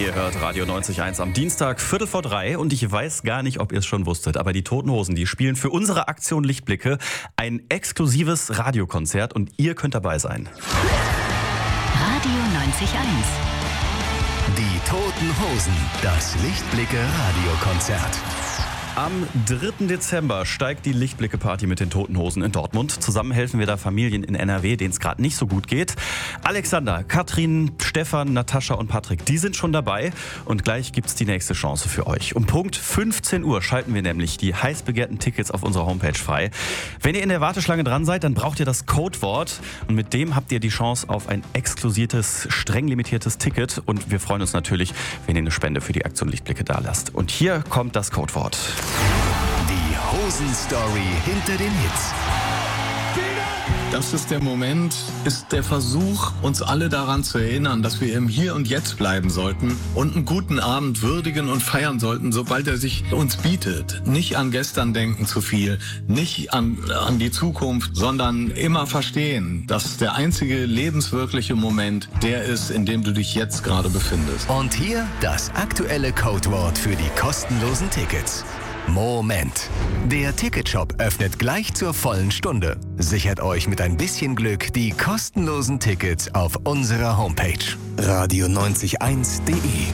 Ihr hört Radio 90.1 am Dienstag, 2:45 und ich weiß gar nicht, ob ihr es schon wusstet, aber die Toten Hosen, die spielen für unsere Aktion Lichtblicke ein exklusives Radiokonzert und ihr könnt dabei sein. Radio 90.1. Die Toten Hosen, das Lichtblicke-Radiokonzert. Am 3. Dezember steigt die Lichtblicke-Party mit den Toten Hosen in Dortmund. Zusammen helfen wir da Familien in NRW, denen es gerade nicht so gut geht. Alexander, Katrin, Stefan, Natascha und Patrick, die sind schon dabei. Und gleich gibt's die nächste Chance für euch. Um Punkt 15 Uhr schalten wir nämlich die heiß begehrten Tickets auf unserer Homepage frei. Wenn ihr in der Warteschlange dran seid, dann braucht ihr das Codewort. Und mit dem habt ihr die Chance auf ein exklusivtes, streng limitiertes Ticket. Und wir freuen uns natürlich, wenn ihr eine Spende für die Aktion Lichtblicke da lasst. Und hier kommt das Codewort. Die Hosen-Story hinter den Hits. Das ist der Moment, ist der Versuch, uns alle daran zu erinnern, dass wir im Hier und Jetzt bleiben sollten und einen guten Abend würdigen und feiern sollten, sobald er sich uns bietet. Nicht an gestern denken zu viel, nicht an die Zukunft, sondern immer verstehen, dass der einzige lebenswirkliche Moment der ist, in dem du dich jetzt gerade befindest. Und hier das aktuelle Codewort für die kostenlosen Tickets. Moment. Der Ticketshop öffnet gleich zur vollen Stunde. Sichert euch mit ein bisschen Glück die kostenlosen Tickets auf unserer Homepage radio901.de.